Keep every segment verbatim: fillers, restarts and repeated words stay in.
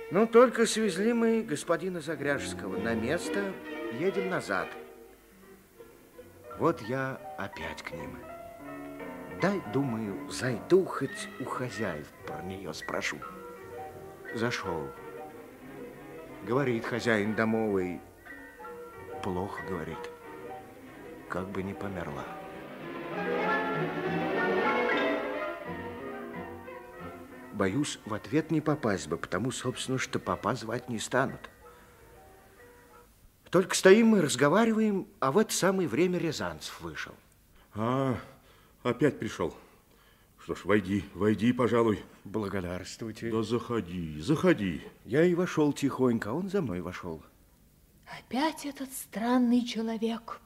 Ну, только свезли мы господина Загряжского на место, едем назад. Вот я опять к ним. Дай, думаю, зайду хоть у хозяев про нее спрошу. Зашел. Говорит хозяин домовый, плохо, говорит, как бы не померла. Боюсь, в ответ не попасть бы, потому, собственно, что папа звать не станут. Только стоим мы, разговариваем, а в это самое время Рязанцев вышел. А, опять пришел. Что ж, войди, войди, пожалуй. Благодарствуйте. Да заходи, заходи. Я и вошел тихонько, а он за мной вошел. Опять этот странный человек.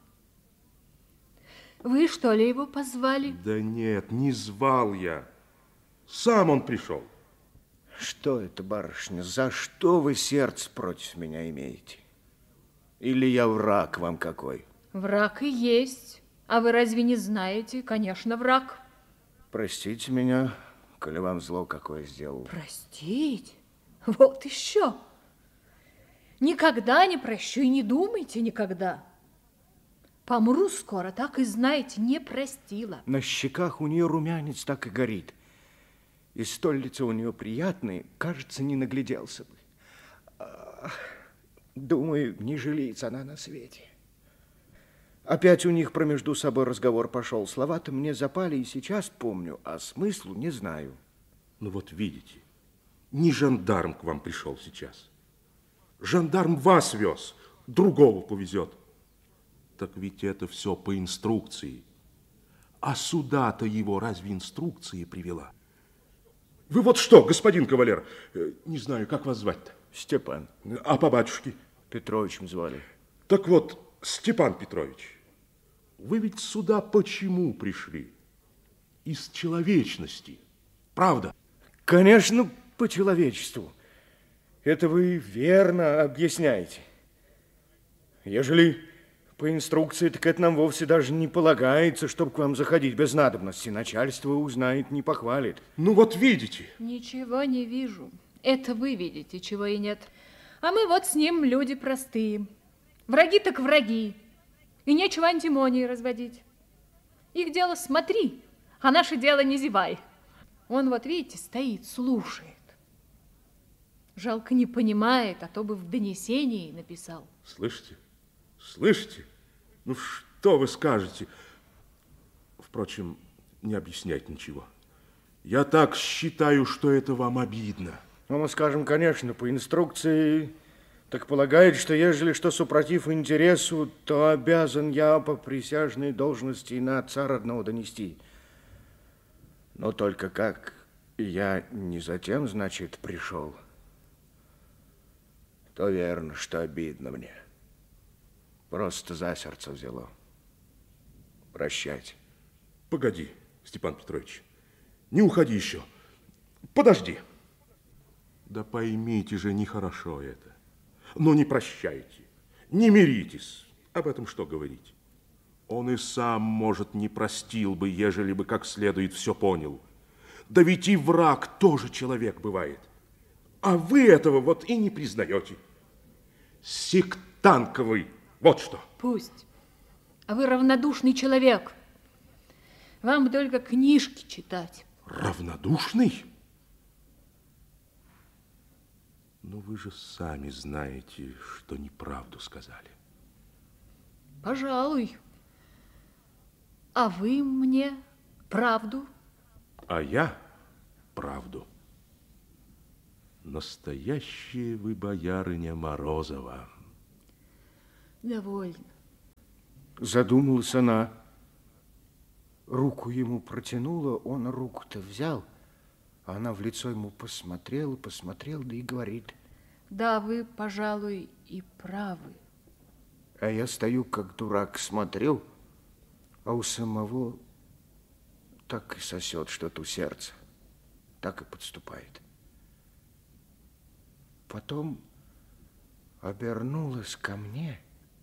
Вы, что ли, его позвали? Да нет, не звал я. Сам он пришел. Что это, барышня, за что вы сердце против меня имеете? Или я враг вам какой? Враг и есть. А вы разве не знаете? Конечно, враг. Простите меня, коли вам зло какое сделал. Простить? Вот еще. Никогда не прощу и не думайте никогда. Помру скоро, так и знаете, не простила. На щеках у нее румянец так и горит. И столь лицо у нее приятное, кажется, не нагляделся бы. Думаю, не жалеется она на свете. Опять у них промежду собой разговор пошел. Слова-то мне запали и сейчас помню, а смыслу не знаю. Ну вот видите, не жандарм к вам пришел сейчас. Жандарм вас вез, другого повезет. Так ведь это все по инструкции. А сюда-то его разве инструкция привела? Вы вот что, господин кавалер, не знаю, как вас звать-то? Степан. А по батюшке? Петровичем звали. Так вот, Степан Петрович, вы ведь сюда почему пришли? Из человечности, правда? Конечно, по человечеству. Это вы верно объясняете. Ежели по инструкции, так это нам вовсе даже не полагается, чтобы к вам заходить без надобности. Начальство узнает, не похвалит. Ну вот видите. Ничего не вижу. Это вы видите, чего и нет. А мы вот с ним люди простые. Враги так враги. И нечего антимонии разводить. Их дело смотри, а наше дело не зевай. Он вот, видите, стоит, слушает. Жалко, не понимает, а то бы в донесении написал. Слышите? Слышите? Ну, что вы скажете? Впрочем, не объяснять ничего. Я так считаю, что это вам обидно. Ну, мы скажем, конечно, по инструкции, так полагает, что ежели что супротив интересу, то обязан я по присяжной должности на отца родного донести. Но только как я не затем, значит, пришел, то верно, что обидно мне. Просто за сердце взяло. Прощайте. Погоди, Степан Петрович, не уходи еще. Подожди. Да поймите же, нехорошо это. Но не прощайте, не миритесь. Об этом что говорить? Он и сам, может, не простил бы, ежели бы как следует все понял. Да ведь и враг тоже человек бывает. А вы этого вот и не признаете. Сектантковый. Вот что. Пусть. А вы равнодушный человек. Вам бы только книжки читать. Равнодушный? Но вы же сами знаете, что неправду сказали. Пожалуй. А вы мне правду? А я правду. Настоящая вы боярыня Морозова. Довольно. Задумалась она. Руку ему протянула, он руку-то взял. Она в лицо ему посмотрела, посмотрела, да и говорит. Да, вы, пожалуй, и правы. А я стою, как дурак, смотрю, а у самого так и сосет что-то у сердца, так и подступает. Потом обернулась ко мне,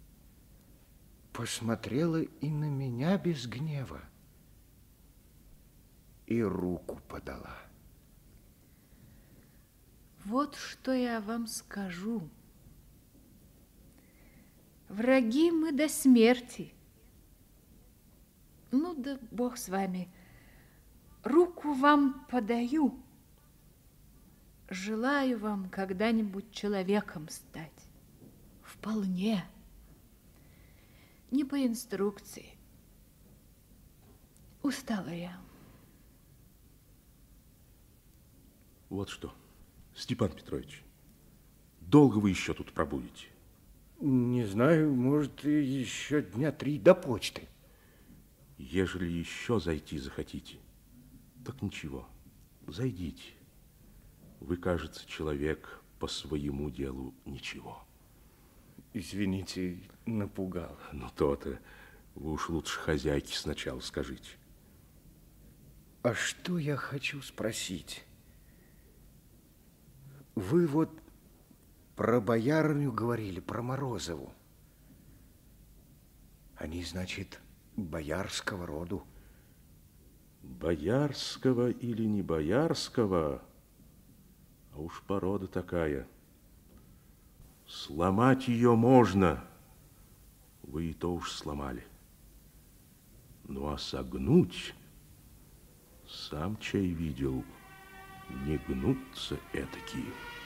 посмотрела и на меня без гнева, и руку подала. Вот что я вам скажу. Враги мы до смерти. Ну да бог с вами. Руку вам подаю. Желаю вам когда-нибудь человеком стать. Вполне. Не по инструкции. Устала я. Вот что, Степан Петрович, долго вы еще тут пробудете? Не знаю, может, и еще дня три до почты. Ежели еще зайти захотите, так ничего, зайдите. Вы, кажется, человек по своему делу ничего. Извините, напугал. Ну, то-то. Вы уж лучше хозяйке сначала скажите. А что я хочу спросить? Вы вот про боярню говорили, про Морозову. Они, значит, боярского роду. Боярского или не боярского, а уж порода такая. Сломать ее можно, вы и то уж сломали. Ну, а согнуть, сам чай видел, не гнутся этакие.